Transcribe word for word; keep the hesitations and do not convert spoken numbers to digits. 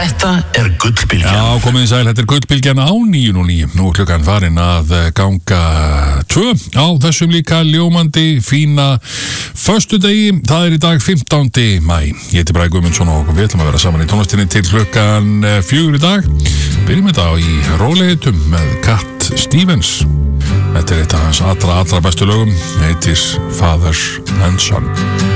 Þetta er Gullbylgjan. Já, komið í sæl, þetta er Gullbylgjan á níu núll níu. Nú er klukkan farin að ganga tvö á þessum líka ljómandi fína föstudegi. Það er í dag fimmtándi maí. Ég heiti Bragi Guðmundsson og við ætlum að vera saman í tónlistinni til klukkan fjögur í dag. Byrjum þetta á í rólegheitum með Cat Stevens. Þetta er eitt af hans allra, allra bestu lögum. Heitir Father and Son.